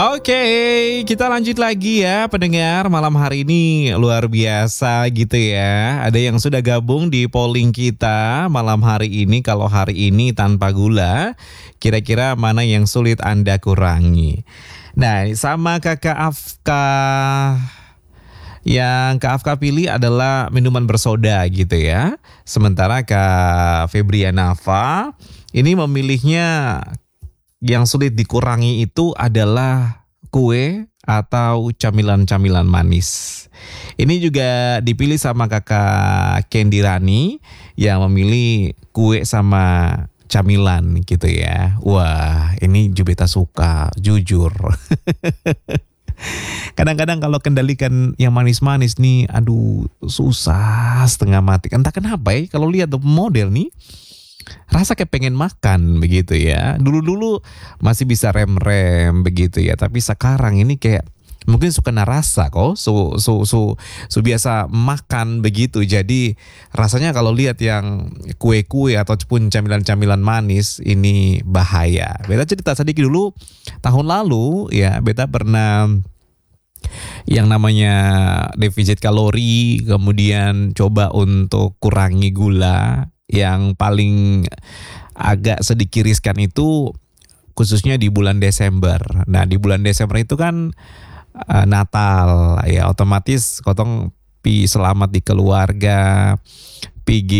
Oke, kita lanjut lagi ya pendengar. Malam hari ini luar biasa gitu ya. Ada yang sudah gabung di polling kita malam hari ini. Kalau hari ini tanpa gula, kira-kira mana yang sulit Anda kurangi? Nah, sama Kakak Afka. Yang Kak Afka pilih adalah minuman bersoda gitu ya. Sementara Kak Febrianafa ini memilihnya yang sulit dikurangi itu adalah kue atau camilan-camilan manis. Ini juga dipilih sama kakak Candy Rani yang memilih kue sama camilan gitu ya. Wah, ini Jubeta suka, jujur. Kadang-kadang kalau kendalikan yang manis-manis nih, aduh susah setengah mati. Entah kenapa ya, kalau lihat model nih, rasa kayak pengen makan begitu ya. Dulu-dulu masih bisa rem-rem begitu ya. Tapi sekarang ini kayak mungkin suka rasa kok. Biasa makan begitu. Jadi rasanya kalau lihat yang kue-kue ataupun camilan-camilan manis ini bahaya. Beta cerita sedikit dulu. Tahun lalu ya beta pernah yang namanya defisit kalori, kemudian coba untuk kurangi gula. Yang paling agak sedikit riskan itu khususnya di bulan Desember. Nah di bulan Desember itu kan Natal ya, otomatis kotong pi selamat di keluarga, pergi